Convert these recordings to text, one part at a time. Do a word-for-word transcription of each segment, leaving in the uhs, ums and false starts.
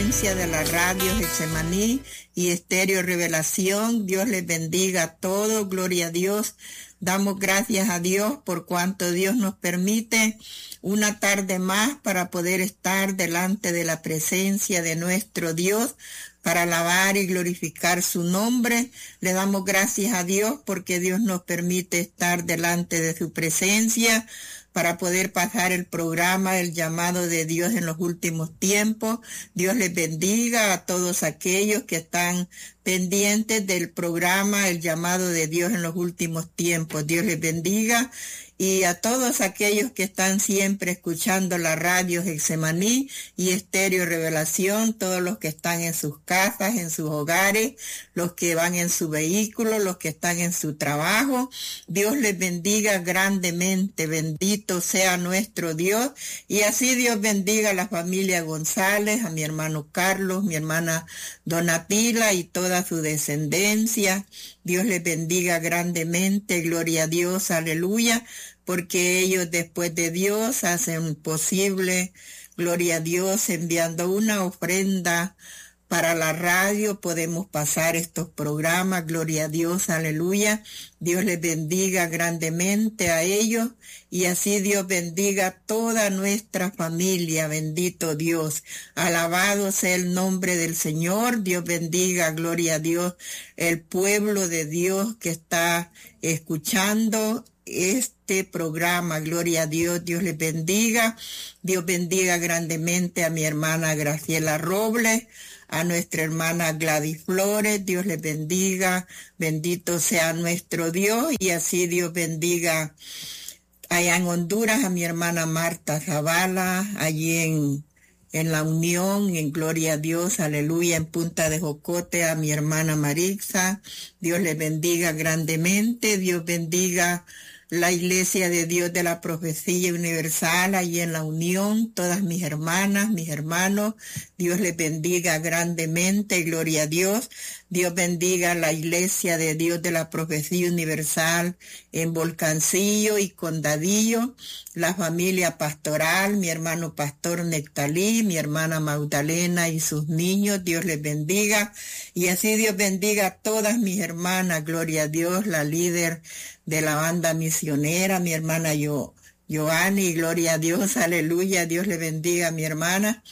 audiencia de la radio Getsemaní y Estéreo Revelación. Dios les bendiga a todos, gloria a Dios. Damos gracias a Dios por cuanto Dios nos permite una tarde más para poder estar delante de la presencia de nuestro Dios, para alabar y glorificar su nombre. Le damos gracias a Dios porque Dios nos permite estar delante de su presencia para poder pasar el programa, el llamado de Dios en los últimos tiempos. Dios les bendiga a todos aquellos que están pendientes del programa, el llamado de Dios en los últimos tiempos. Dios les bendiga. Y a todos aquellos que están siempre escuchando la radio Getsemaní y Estéreo Revelación, todos los que están en sus casas, en sus hogares, los que van en su vehículo, los que están en su trabajo, Dios les bendiga grandemente, bendito sea nuestro Dios, y así Dios bendiga a la familia González, a mi hermano Carlos, mi hermana Donatila y toda su descendencia. Dios les bendiga grandemente, gloria a Dios, aleluya, porque ellos después de Dios hacen posible, gloria a Dios, enviando una ofrenda para la radio, podemos pasar estos programas, gloria a Dios, aleluya. Dios les bendiga grandemente a ellos y así Dios bendiga a toda nuestra familia, bendito Dios. Alabado sea el nombre del Señor, Dios bendiga, gloria a Dios, el pueblo de Dios que está escuchando este programa, gloria a Dios, Dios les bendiga. Dios bendiga grandemente a mi hermana Graciela Robles, a nuestra hermana Gladys Flores, Dios les bendiga, bendito sea nuestro Dios, y así Dios bendiga allá en Honduras a mi hermana Marta Zavala, allí en, en La Unión, en gloria a Dios, aleluya, en Punta de Jocote a mi hermana Marixa, Dios les bendiga grandemente, Dios bendiga la Iglesia de Dios de la Profecía Universal, allí en La Unión, todas mis hermanas, mis hermanos, Dios les bendiga grandemente, gloria a Dios. Dios bendiga la Iglesia de Dios de la Profecía Universal en Volcancillo y Condadillo, la familia pastoral, mi hermano pastor Nectalí, mi hermana Magdalena y sus niños, Dios les bendiga. Y así Dios bendiga a todas mis hermanas, gloria a Dios, la líder de la banda misionera, mi hermana Yo, Joanny, gloria a Dios, aleluya, Dios le bendiga a mi hermana.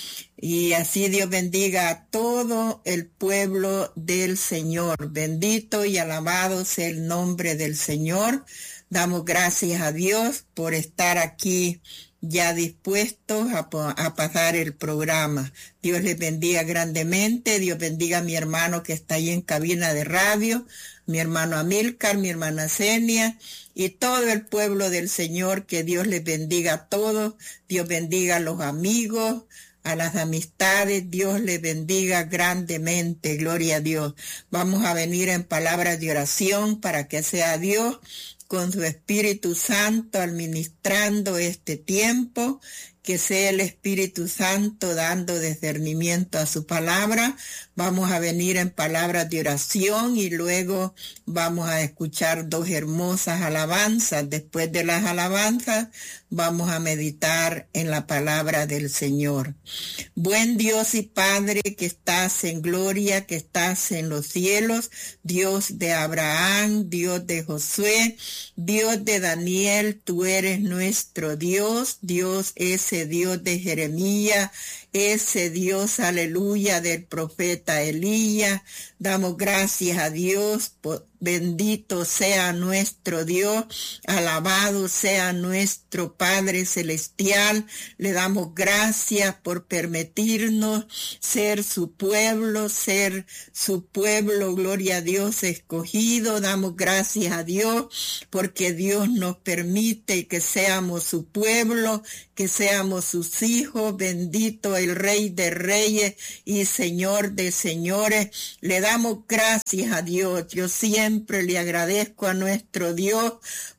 Y así Dios bendiga a todo el pueblo del Señor. Bendito y alabado sea el nombre del Señor. Damos gracias a Dios por estar aquí ya dispuestos a, a pasar el programa. Dios les bendiga grandemente. Dios bendiga a mi hermano que está ahí en cabina de radio, mi hermano Amílcar, mi hermana Zenia y todo el pueblo del Señor. Que Dios les bendiga a todos. Dios bendiga a los amigos, a las amistades, Dios les bendiga grandemente, gloria a Dios. Vamos a venir en palabras de oración para que sea Dios con su Espíritu Santo administrando este tiempo, que sea el Espíritu Santo dando discernimiento a su palabra. Vamos a venir en palabras de oración y luego vamos a escuchar dos hermosas alabanzas. Después de las alabanzas vamos a meditar en la palabra del Señor. Buen Dios y Padre que estás en gloria, que estás en los cielos, Dios de Abraham, Dios de Josué, Dios de Daniel, tú eres nuestro Dios, Dios ese Dios de Jeremías, ese Dios, aleluya, del profeta Elías. Damos gracias a Dios, por, bendito sea nuestro Dios, alabado sea nuestro Padre Celestial. Le damos gracias por permitirnos ser su pueblo, ser su pueblo, gloria a Dios, escogido. Damos gracias a Dios porque Dios nos permite que seamos su pueblo, que seamos sus hijos. Bendito el Rey de Reyes y Señor de Señores. Le damos gracias a Dios. Yo siempre le agradezco a nuestro Dios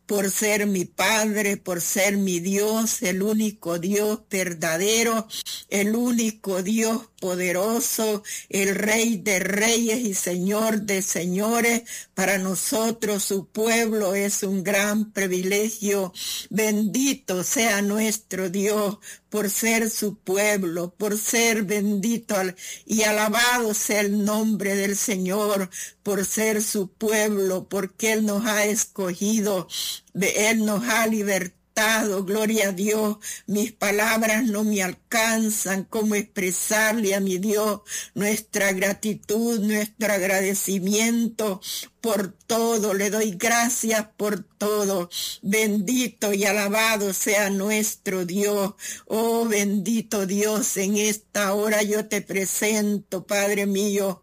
por ser mi Padre, por ser mi Dios, el único Dios verdadero, el único Dios poderoso, el Rey de reyes y Señor de señores. Para nosotros, su pueblo, es un gran privilegio. Bendito sea nuestro Dios por ser su pueblo, por ser bendito y alabado sea el nombre del Señor, por ser su pueblo, porque Él nos ha escogido, Él nos ha libertado. Gloria a Dios, mis palabras no me alcanzan cómo expresarle a mi Dios nuestra gratitud, nuestro agradecimiento por todo. Le doy gracias por todo. Bendito y alabado sea nuestro Dios. Oh, bendito Dios, en esta hora yo te presento, Padre mío,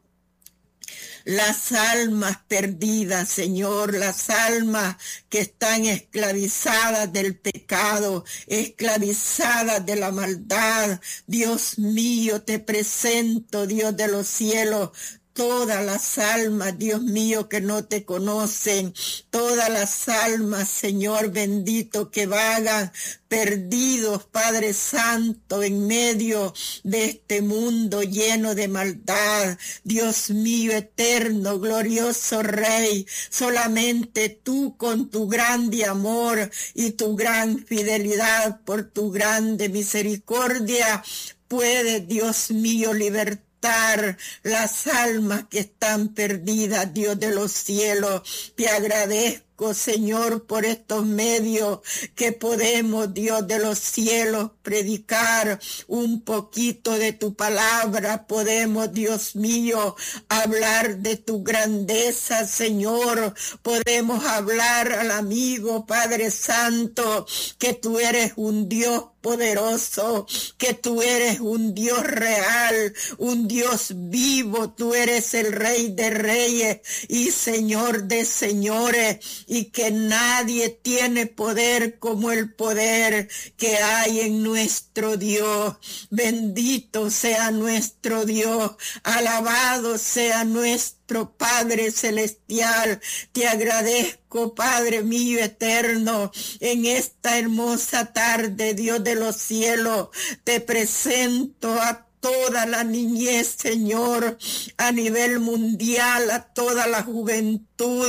las almas perdidas, Señor, las almas que están esclavizadas del pecado, esclavizadas de la maldad. Dios mío, te presento, Dios de los cielos, todas las almas, Dios mío, que no te conocen, todas las almas, Señor bendito, que vagan perdidos, Padre Santo, en medio de este mundo lleno de maldad. Dios mío eterno, glorioso Rey, solamente tú con tu grande amor y tu gran fidelidad, por tu grande misericordia, puedes, Dios mío, libertar las almas que están perdidas. Dios de los cielos, te agradezco, Señor, por estos medios que podemos, Dios de los cielos, predicar un poquito de tu palabra. Podemos, Dios mío, hablar de tu grandeza, Señor. Podemos hablar al amigo, Padre Santo, que tú eres un Dios poderoso, que tú eres un Dios real, un Dios vivo. Tú eres el Rey de reyes y Señor de señores, y que nadie tiene poder como el poder que hay en nuestro Dios. Bendito sea nuestro Dios, alabado sea nuestro Padre celestial. Te agradezco, Padre mío eterno, en esta hermosa tarde, Dios de los cielos. Te presento a toda la niñez, Señor, a nivel mundial, a toda la juventud,